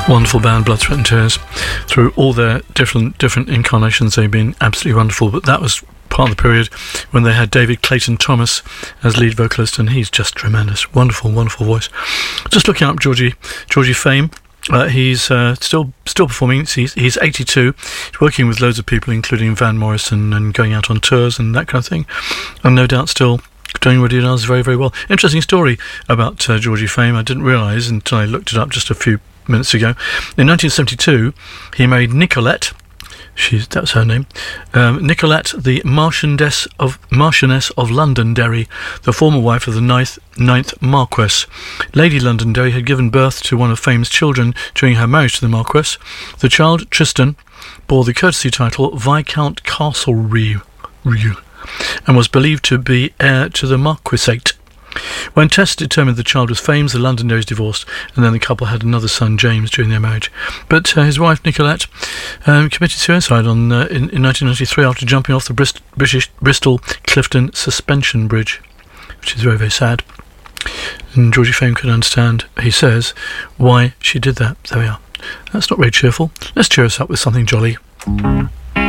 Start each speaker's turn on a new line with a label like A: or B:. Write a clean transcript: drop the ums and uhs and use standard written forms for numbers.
A: Wonderful band, Blood, Sweat and Tears. Through all their different incarnations, they've been absolutely wonderful. But that was part of the period when they had David Clayton Thomas as lead vocalist, and he's just tremendous. Wonderful voice. Just looking up Georgie Fame. He's still performing. He's 82. He's working with loads of people, including Van Morrison, and going out on tours and that kind of thing. And no doubt still doing what he does very, very well. Interesting story about Georgie Fame. I didn't realise until I looked it up just a few minutes ago. In 1972, he married Nicolette. That's her name. Nicolette, the Marchioness of Londonderry, the former wife of the ninth Marquess. Lady Londonderry had given birth to one of Fame's children during her marriage to the Marquess. The child, Tristan, bore the courtesy title Viscount Castlereagh and was believed to be heir to the Marquisate. When tests determined the child was Fame's, the Londonderrys divorced, and then the couple had another son, James, during their marriage. But his wife, Nicolette, committed suicide in 1993 after jumping off the Bristol Clifton Suspension Bridge, which is very, very sad. And Georgie Fame could understand, he says, why she did that. There we are. That's not very cheerful. Let's cheer us up with something jolly.